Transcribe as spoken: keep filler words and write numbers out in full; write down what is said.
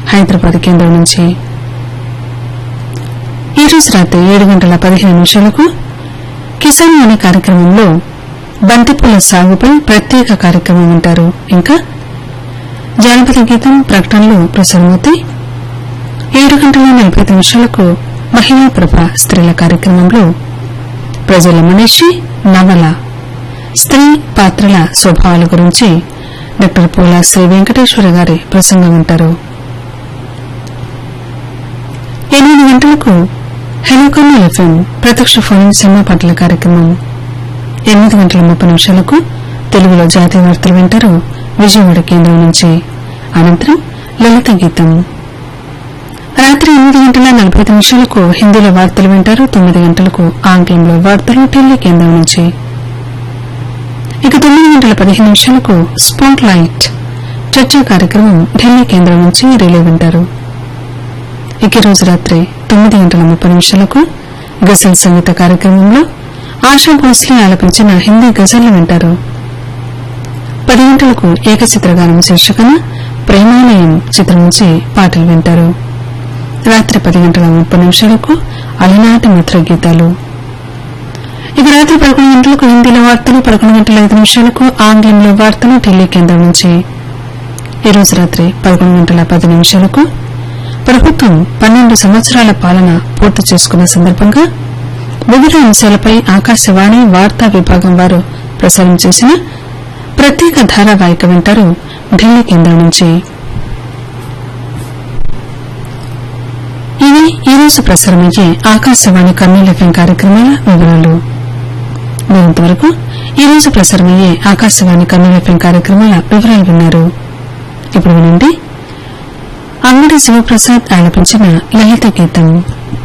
హైదరాబాద్ కేంద్రం నుంచి. ఈ రోజు రాత్రి ఏడు గంటల పదిహేను నిమిషాలకు కిసాన్ వాణి కార్యక్రమంలో బంతిపూల సాగుపై ప్రత్యేక కార్యక్రమం ఉంటారు. ఇంకా జానపద గీతం ప్రకటనలు ప్రసారమవుతాయి. ఏడు గంటల నలభై ఐదు నిమిషాలకు మహిళా ప్రభ స్త్రీల కార్యక్రమంలో ప్రజల మనిషి నవల స్త్రీ పాత్రల స్వభావాల గురించి డాక్టర్ పూలా శ్రీ వెంకటేశ్వర గారి ప్రసంగం ఉంటారు. ఎనిమిది గంటలకు హెలో కర్నూలు ఎఫ్ఎం ప్రత్యక్ష ఫోన్ సినిమా పాటల కార్యక్రమం. ఎనిమిది గంటల ముప్పై నిమిషాలకు తెలుగులో జాతీయ వార్తలు వింటారు విజయవాడ కేంద్రం నుంచి. అనంతరం లలిత గీతం. రాత్రి ఎనిమిది గంటల నలభై ఐదు నిమిషాలకు హిందీలో వార్తలు వింటారు. తొమ్మిది గంటలకు ఆంగ్లంలో వార్తలు ఢిల్లీ కేంద్రం నుంచి. ఇక తొమ్మిది గంటల పదిహేను నిమిషాలకు స్పాట్ లైట్ చర్చా కార్యక్రమం ఢిల్లీ కేంద్రం నుంచి రిలే వింటారు. ఇక రోజు రాత్రి తొమ్మిది గంటల ముప్పై నిమిషాలకు గజల్ సంగీత కార్యక్రమంలో ఆశా భోస్లే ఆలపించిన హిందీ గజళ్లు వింటారు. పది గంటలకు ఏకచిత్రగానం శీర్షికన ప్రేమాలయం చిత్రం నుంచి పాటలు వింటారు. రాత్రి పది గంటల ముప్పై నిమిషాలకు అలనాటి మిత్ర గీతాలు. ఇక రాత్రి పదకొండు గంటలకు హిందీలో వార్తలు, పదకొండు గంటల ఐదు నిమిషాలకు ఆంగ్లంలో వార్తలు ఢిల్లీ కేంద్రం నుంచి. ఈ రోజు రాత్రి పదకొండు గంటల పది నిమిషాలకు ప్రభుత్వం పన్నెండు సంవత్సరాల పాలన పూర్తి చేసుకున్న సందర్భంగా వివిధ అంశాలపై ఆకాశవాణి వార్తా విభాగం వారు ప్రసారం చేసిన ప్రత్యేక ధారావాహిక వింటారు ఢిల్లీ కేంద్రం నుంచి. ఇవి ఈ రోజు ప్రసారమయ్యే ఆకాశవాణి కర్నూలు ఎఫ్ఎం కార్యక్రమాల వివరాలు. మరింతవరకు ఈ రోజు ప్రసారమయ్యే ఆకాశవాణి కర్నూలు ఎఫ్ఎం కార్యక్రమాల వివరాలు విన్నారు. ఇప్పుడు వినండి అంగడి శివప్రసాద్ ఆలపించిన లలిత గీతం.